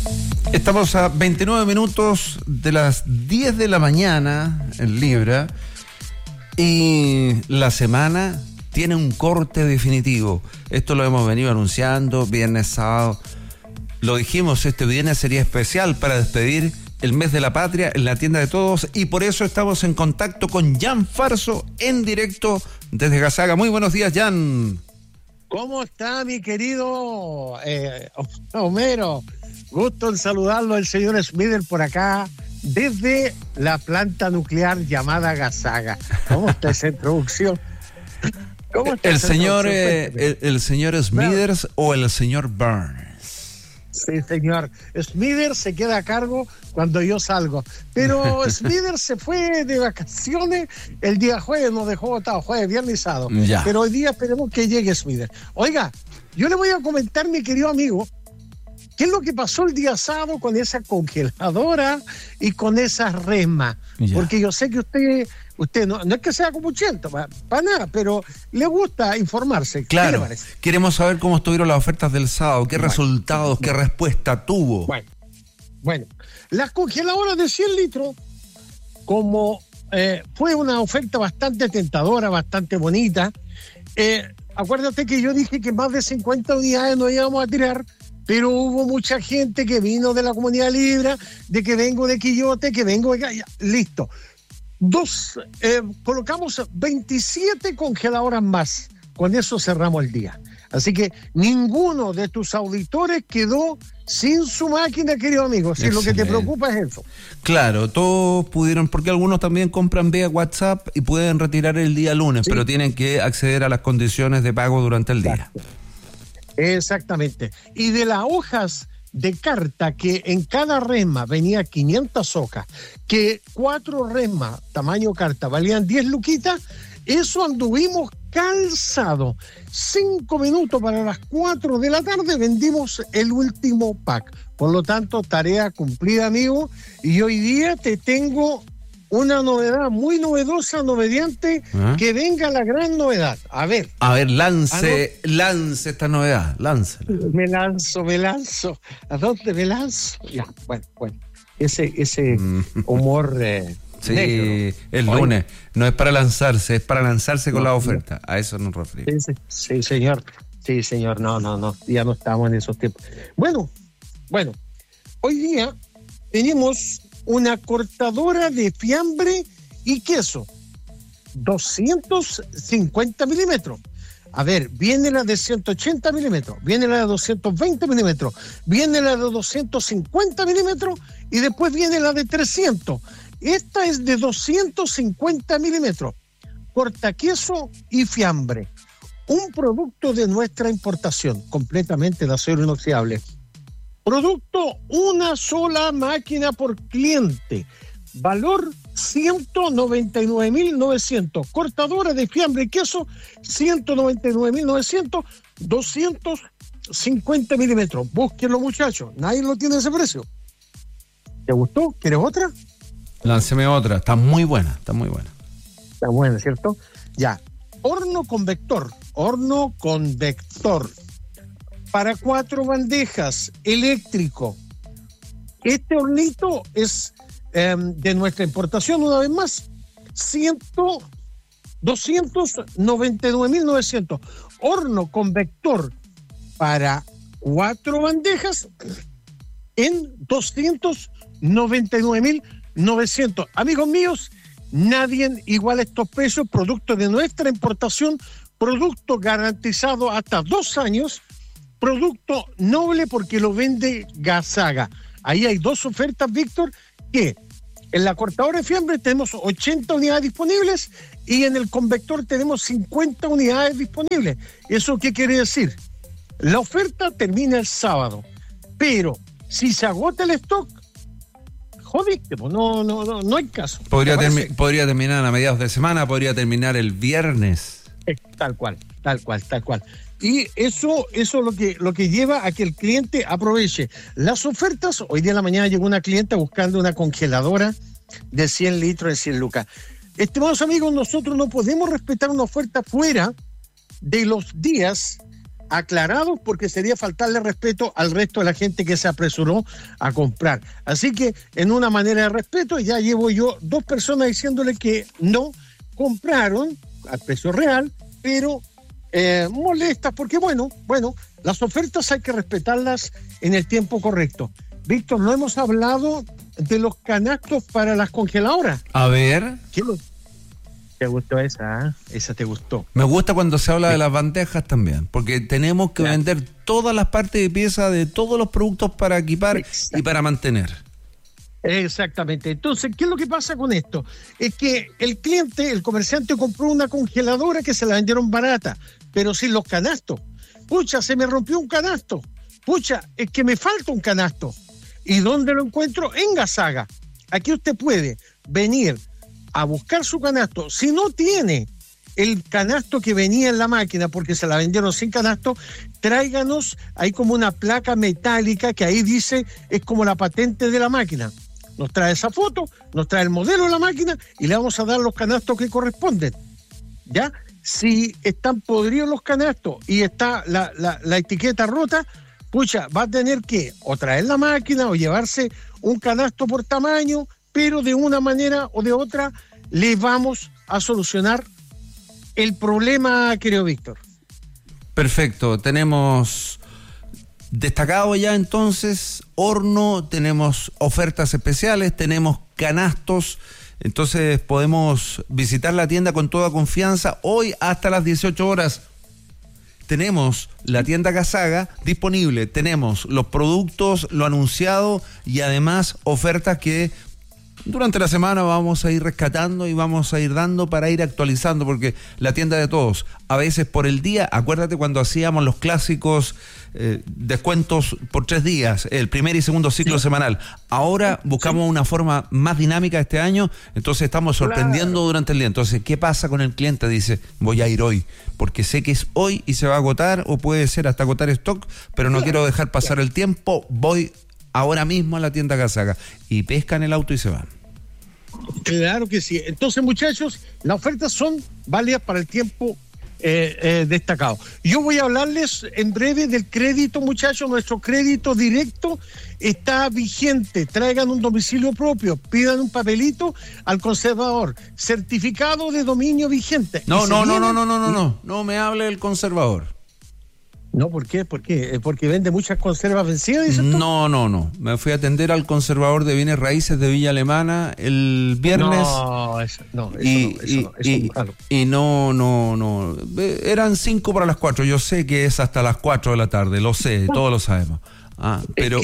Estamos a 29 minutos de las 10 de la mañana en Libra y la semana tiene un corte definitivo. Esto lo hemos venido anunciando viernes, sábado. Lo dijimos, este viernes sería especial para despedir el mes de la patria en la tienda de todos y por eso estamos en contacto con Jan Farso en directo desde Gazaga. Muy buenos días, Jan. ¿Cómo está mi querido Homero? Gusto en saludarlo, el señor Smither por acá, desde la planta nuclear llamada Gazaga. ¿Cómo está esa introducción? ¿Cómo está el señor Smithers o el señor Burns? Sí, señor. Smithers se queda a cargo cuando yo salgo. Pero Smithers se fue de vacaciones el día jueves, nos dejó botado, jueves, viernes y sábado. Ya. Pero hoy día esperemos que llegue Smithers. Oiga, yo le voy a comentar, mi querido amigo, ¿qué es lo que pasó el día sábado con esa congeladora y con esa resma? Ya. Porque yo sé que usted no es que sea copuchento, para nada, pero le gusta informarse. Claro, ¿Qué le parece? queremos saber cómo estuvieron las ofertas del sábado, qué resultados, qué respuesta tuvo. Bueno, las congeladoras de 100 litros, como fue una oferta bastante tentadora, bastante bonita, acuérdate que yo dije que más de 50 unidades no íbamos a tirar, pero hubo mucha gente que vino de la comunidad Libra, de que vengo de Quillote, que vengo de... Ya, listo. Colocamos 27 congeladoras más. Con eso cerramos el día. Así que ninguno de tus auditores quedó sin su máquina, querido amigo. Si lo que te preocupa es eso. Claro, todos pudieron, porque algunos también compran vía WhatsApp y pueden retirar el día lunes, sí, pero tienen que acceder a las condiciones de pago durante el día. Exactamente. Y de las hojas de carta, que en cada resma venía 500 hojas, que 4 resmas tamaño carta valían 10 luquitas, eso anduvimos calzado. 5 minutos para las 4 de la tarde vendimos el último pack. Por lo tanto, tarea cumplida, amigo. Y hoy día te tengo una novedad muy novedosa, novedante, que venga la gran novedad. A ver, lance esta novedad, láncela. Me lanzo. ¿A dónde me lanzo? Ya, bueno. Ese humor sí, negro. El lunes. No es para lanzarse, es para lanzarse con la oferta. A eso nos referimos. Sí, señor. Sí, señor. No. Ya no estamos en esos tiempos. Bueno. Hoy día tenemos una cortadora de fiambre y queso, 250 milímetros. A ver, viene la de 180 milímetros, viene la de 220 milímetros, viene la de 250 milímetros y después viene la de 300. Esta es de 250 milímetros, corta queso y fiambre. Un producto de nuestra importación, completamente de acero inoxidable. Producto, una sola máquina por cliente. Valor 199.900. Cortadora de fiambre y queso, 199.900, 250 milímetros. Búsquenlo, muchachos. Nadie lo tiene a ese precio. ¿Te gustó? ¿Quieres otra? Lánceme otra. Está muy buena. Está buena, ¿cierto? Ya. Horno convector. Para 4 bandejas, eléctrico. Este hornito es de nuestra importación, una vez más, 299.900. Horno convector para 4 bandejas en 299.900. Amigos míos, nadie iguala estos precios, producto de nuestra importación, producto garantizado hasta 2 años, producto noble porque lo vende Gazaga. Ahí hay 2 ofertas, Víctor, que en la cortadora de fiambre tenemos 80 unidades disponibles y en el convector tenemos 50 unidades disponibles. ¿Eso qué quiere decir? La oferta termina el sábado, pero si se agota el stock, jodiste, pues no hay caso. Podría terminar a mediados de semana, podría terminar el viernes. Tal cual. Y eso es lo que lleva a que el cliente aproveche las ofertas. Hoy día en la mañana llegó una clienta buscando una congeladora de 100 litros de 100 lucas. Estimados amigos, nosotros no podemos respetar una oferta fuera de los días aclarados, porque sería faltarle respeto al resto de la gente que se apresuró a comprar. Así que, en una manera de respeto, ya llevo yo 2 personas diciéndole que no compraron al precio real, pero molestas, porque bueno, las ofertas hay que respetarlas en el tiempo correcto. Víctor, no hemos hablado de los canastos para las congeladoras. A ver. ¿Te gustó esa? Esa te gustó. Me gusta cuando se habla de las bandejas también, porque tenemos que vender todas las partes de pieza de todos los productos para equipar y para mantener. Exactamente. Entonces, ¿qué es lo que pasa con esto? Es que el cliente, el comerciante, compró una congeladora que se la vendieron barata, pero sin los canastos. Pucha, se me rompió un canasto. Pucha, es que me falta un canasto. ¿Y dónde lo encuentro? En Gasaga. Aquí usted puede venir a buscar su canasto. Si no tiene el canasto que venía en la máquina porque se la vendieron sin canasto, tráiganos, hay como una placa metálica que ahí dice, es como la patente de la máquina. Nos trae esa foto, nos trae el modelo de la máquina y le vamos a dar los canastos que corresponden. ¿Ya? Si están podridos los canastos y está la etiqueta rota, pucha, va a tener que o traer la máquina o llevarse un canasto por tamaño, pero de una manera o de otra le vamos a solucionar el problema, querido Víctor. Perfecto, tenemos destacado ya entonces horno, tenemos ofertas especiales, tenemos canastos, entonces podemos visitar la tienda con toda confianza. Hoy hasta las 18 horas tenemos la tienda Gasaga disponible, tenemos los productos, lo anunciado y además ofertas que durante la semana vamos a ir rescatando y vamos a ir dando para ir actualizando, porque la tienda de todos, a veces por el día, acuérdate cuando hacíamos los clásicos descuentos por 3 días, el primer y segundo ciclo semanal. Ahora buscamos una forma más dinámica este año, entonces estamos sorprendiendo durante el día. Entonces, ¿qué pasa con el cliente? Dice, voy a ir hoy, porque sé que es hoy y se va a agotar, o puede ser hasta agotar stock, pero no quiero dejar pasar el tiempo, voy ahora mismo a la tienda Gasaga, y pescan el auto y se van. Claro que sí. Entonces, muchachos, las ofertas son válidas para el tiempo destacado. Yo voy a hablarles en breve del crédito, muchachos. Nuestro crédito directo está vigente. Traigan un domicilio propio, pidan un papelito al conservador, certificado de dominio vigente. No me hable del conservador. No, ¿por qué? ¿Por qué? ¿Porque vende muchas conservas vencidas, dices tú? No. Me fui a atender al conservador de bienes raíces de Villa Alemana el viernes. Eso no. Y no. Eran 5 para las 4. Yo sé que es hasta las 4 de la tarde, lo sé, todos lo sabemos. Pero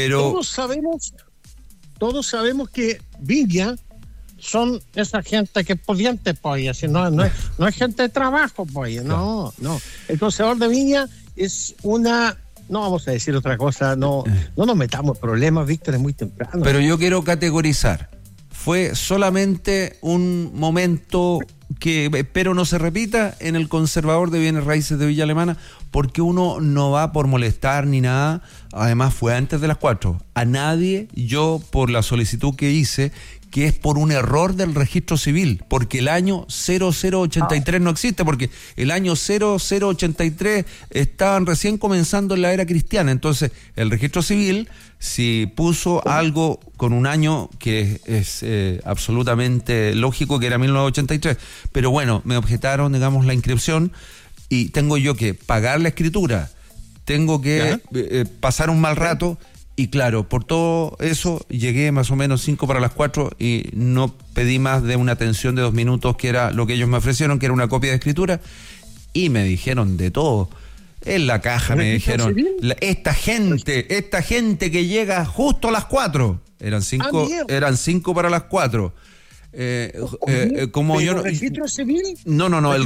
todos sabemos que Villa son esa gente que es pudiente, pues, no es gente de trabajo, pues, no. El conservador de Viña es una... No vamos a decir otra cosa, no nos metamos en problemas, Víctor, es muy temprano. Pero yo quiero categorizar. Fue solamente un momento que espero no se repita en el conservador de bienes raíces de Villa Alemana, porque uno no va por molestar ni nada. Además fue antes de las 4. A nadie, yo por la solicitud que hice, que es por un error del registro civil, porque el año 0083 no existe, porque el año 0083 estaban recién comenzando en la era cristiana. Entonces el registro civil, si puso algo con un año que es absolutamente lógico, que era 1983, pero bueno, me objetaron, digamos, la inscripción, y tengo yo que pagar la escritura, tengo que pasar un mal rato. Y claro, por todo eso llegué más o menos 5 para las 4 y no pedí más de una atención de 2 minutos, que era lo que ellos me ofrecieron, que era una copia de escritura, y me dijeron de todo. En la caja me dijeron, esta gente que llega justo a las 4, eran 5 para las 4. Como yo no. ¿Registro civil? No.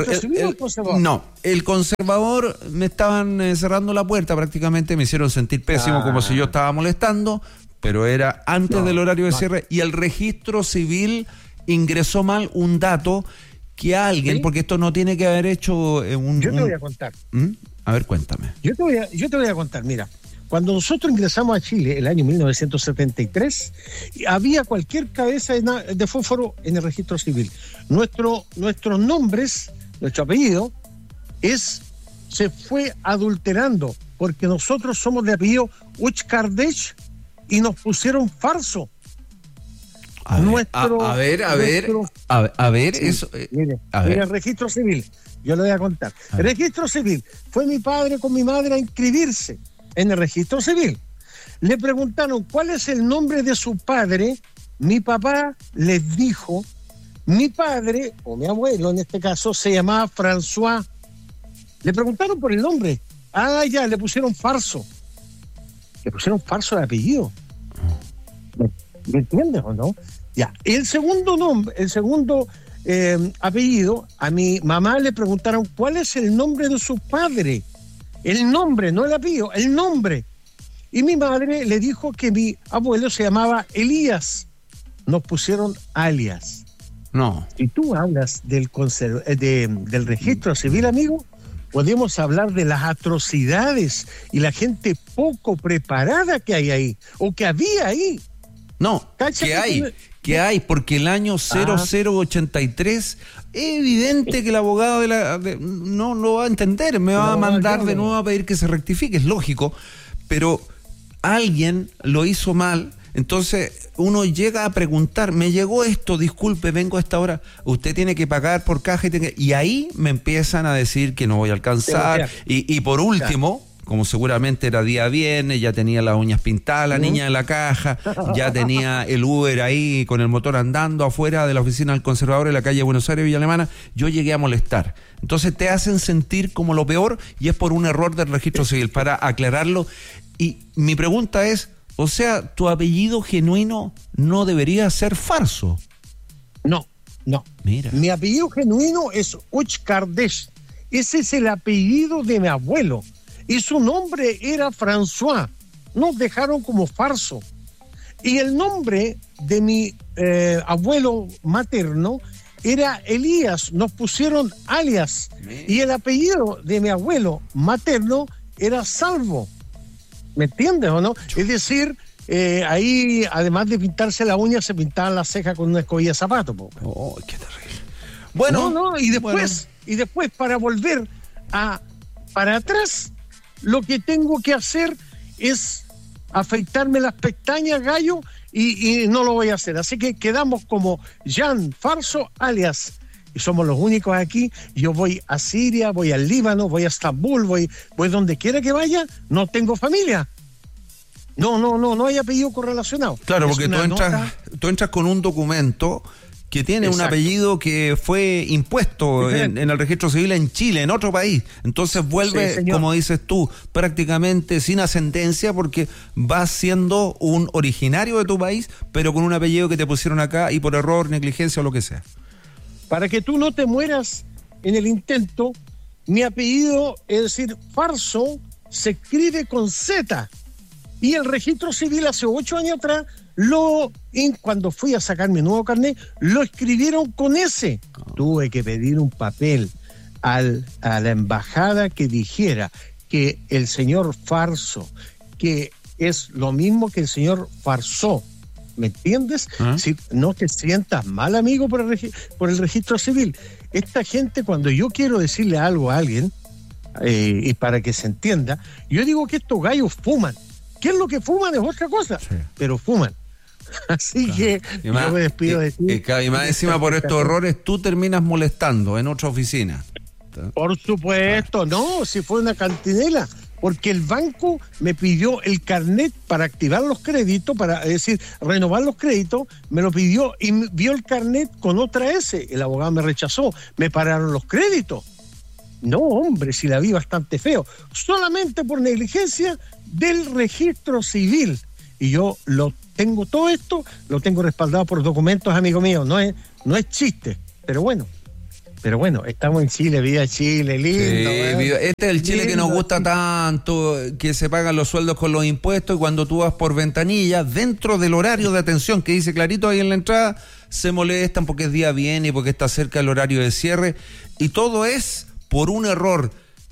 El conservador me estaban cerrando la puerta prácticamente, me hicieron sentir pésimo, como si yo estaba molestando, pero era antes del horario de cierre, y el registro civil ingresó mal un dato que alguien, porque esto no tiene que haber hecho Yo te voy a contar. A ver, cuéntame. Yo te voy a contar, mira. Cuando nosotros ingresamos a Chile, el año 1973, había cualquier cabeza de fósforo en el registro civil. Nuestros nombres, nuestro apellido es se fue adulterando, porque nosotros somos de apellido Uchkardesh y nos pusieron Farso. A ver, Sí, eso. Mire, A ver. el registro civil, yo le voy a contar. El registro civil, fue mi padre con mi madre a inscribirse en el registro civil. Le preguntaron cuál es el nombre de su padre. Mi papá les dijo, mi padre, o mi abuelo en este caso, se llamaba François. Le preguntaron por el nombre. Ah, ya, le pusieron Farso. Le pusieron Farso de apellido. ¿Me entiendes o no? Ya. El segundo nombre, apellido, a mi mamá le preguntaron cuál es el nombre de su padre. El nombre, no el apellido, el nombre. Y mi madre le dijo que mi abuelo se llamaba Elías. Nos pusieron alias. No. Si tú hablas del registro civil, amigo, podemos hablar de las atrocidades y la gente poco preparada que hay ahí, o que había ahí. No, que hay, porque el año 0083 es evidente que el abogado no lo va a entender, me va a mandar de nuevo a pedir que se rectifique, es lógico, pero alguien lo hizo mal. Entonces uno llega a preguntar, me llegó esto, disculpe, vengo a esta hora, usted tiene que pagar por caja y ahí me empiezan a decir que no voy a alcanzar. Y por último, como seguramente era día viernes, ya tenía las uñas pintadas la niña de la caja, ya tenía el Uber ahí con el motor andando afuera de la oficina del conservador en la calle Buenos Aires, Villa Alemana, yo llegué a molestar. Entonces te hacen sentir como lo peor y es por un error del registro civil, para aclararlo. Y mi pregunta es, o sea, tu apellido genuino no debería ser Farso. No. Mira. Mi apellido genuino es Uchkardesh. Ese es el apellido de mi abuelo. Y su nombre era François. Nos dejaron como Farso. Y el nombre de mi abuelo materno era Elías. Nos pusieron alias. Y el apellido de mi abuelo materno era Salvo. ¿Me entiendes o no? Es decir, ahí, además de pintarse la uña, se pintaban las cejas con una escobilla de zapato. Oh, qué terrible. Bueno, y después para volver para atrás, lo que tengo que hacer es afeitarme las pestañas, gallo, y no lo voy a hacer. Así que quedamos como Jan Farso alias. Y somos los únicos aquí. Yo voy a Siria, voy al Líbano, voy a Estambul, voy donde quiera que vaya, no tengo familia. No hay apellido correlacionado. Claro, porque tú entras con un documento que tiene un apellido que fue impuesto en el registro civil en Chile, en otro país. Entonces vuelve, como dices tú, prácticamente sin ascendencia, porque vas siendo un originario de tu país, pero con un apellido que te pusieron acá y por error, negligencia o lo que sea. Para que tú no te mueras en el intento, mi apellido, es decir, Farso, se escribe con Z. Y el registro civil hace 8 años atrás, cuando fui a sacar mi nuevo carnet, lo escribieron con S. Tuve que pedir un papel a la embajada que dijera que el señor Farso, que es lo mismo que el señor Farsó. ¿Me entiendes? Si no te sientas mal, amigo, por el registro civil. Esta gente, cuando yo quiero decirle algo a alguien, y para que se entienda, yo digo que estos gallos fuman. ¿Qué es lo que fuman? Es otra cosa, pero fuman. Así que yo me despido de ti. Y más encima por estos errores tú terminas molestando en otra oficina. Por supuesto, no, si fue una cantinela. Porque el banco me pidió el carnet para activar los créditos, es decir, renovar los créditos, me lo pidió y vio el carnet con otra S. El abogado me rechazó, me pararon los créditos. No, hombre, si la vi bastante feo. Solamente por negligencia del registro civil. Y yo todo esto lo tengo respaldado por documentos, amigo mío. No es chiste, pero bueno, estamos en Chile, viva Chile, lindo. Sí, este es el Chile lindo, que nos gusta tanto, que se pagan los sueldos con los impuestos y cuando tú vas por ventanilla, dentro del horario de atención que dice clarito ahí en la entrada, se molestan porque es día bien y porque está cerca el horario de cierre y todo es por un error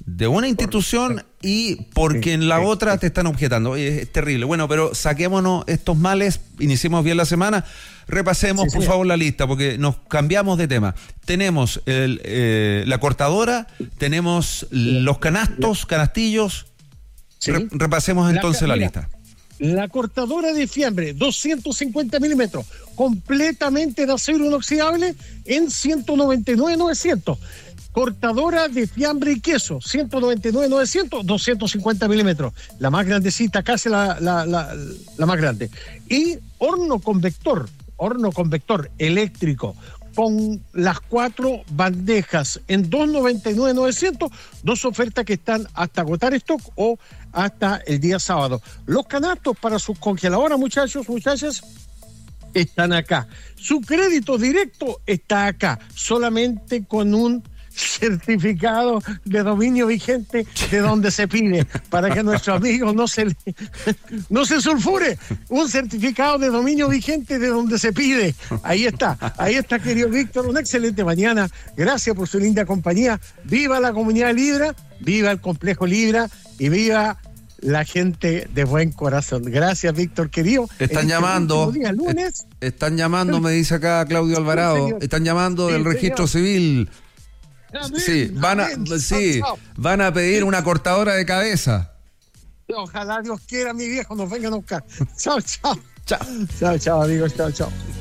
de una institución y porque en la otra te están objetando. Oye, es terrible. Bueno, pero saquémonos estos males, iniciemos bien la semana, repasemos por favor la lista, porque nos cambiamos de tema. Tenemos la cortadora, tenemos los canastillos. Sí. Repasemos entonces la lista. La cortadora de fiambre, 250 milímetros, completamente de acero inoxidable en 199,900. Cortadora de fiambre y queso, 199,900, 250 milímetros. La más grandecita, casi la más grande. Y horno convector eléctrico, con las 4 bandejas en 299,900, 2 ofertas que están hasta agotar stock o hasta el día sábado. Los canastos para sus congeladoras, muchachos, muchachas, están acá. Su crédito directo está acá, solamente con un certificado de dominio vigente de donde se pide, para que nuestro amigo no se sulfure. Un certificado de dominio vigente de donde se pide. Ahí está, querido Víctor, una excelente mañana. Gracias por su linda compañía. Viva la comunidad Libra, viva el complejo Libra y viva la gente de buen corazón. Gracias, Víctor, querido. Están llamando, lunes, están llamando, me dice acá Claudio Alvarado, están llamando del registro civil. Amén, sí, van a pedir una cortadora de cabeza. Ojalá Dios quiera, mi viejo, nos vengan a buscar. Chao, amigos, chao.